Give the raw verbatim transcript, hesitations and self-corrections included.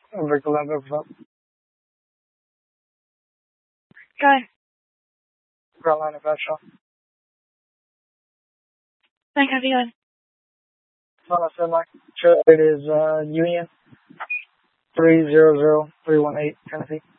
Victor Lambert. Go. Carolina Bradshaw. Thank you, going. Well, I said my it is uh, Union three zero zero three one eight Tennessee.